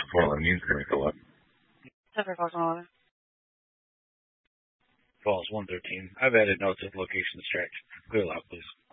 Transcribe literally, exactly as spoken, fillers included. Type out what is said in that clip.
Portland needs to make a look. Seven Falls one eleven. Falls one thirteen. I've added notes of location stretch. Clear loud, please.